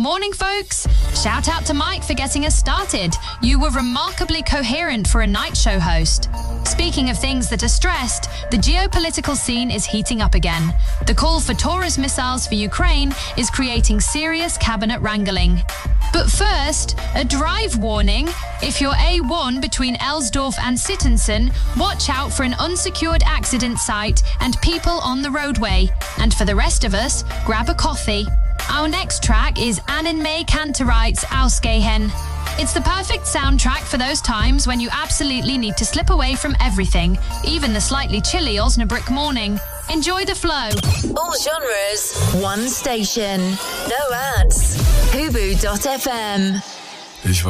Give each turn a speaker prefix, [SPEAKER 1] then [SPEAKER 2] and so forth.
[SPEAKER 1] Morning, folks. Shout out to Mike for getting us started. You were remarkably coherent for a night show host. Speaking of things that are stressed, the geopolitical scene is heating up again. The call for Taurus missiles for Ukraine is creating serious cabinet wrangling. But first, a drive warning. If you're A1 between Elsdorf and Sittensen, watch out for an unsecured accident site and people on the roadway. And for the rest of us, grab a coffee. Our next track is Annenmay Kanterite's Ausgehen. It's the perfect soundtrack for those times when you absolutely need to slip away from everything, even the slightly chilly Osnabrück morning. Enjoy the flow.
[SPEAKER 2] All genres, one station. No ads. Hubu.fm.
[SPEAKER 3] Ich war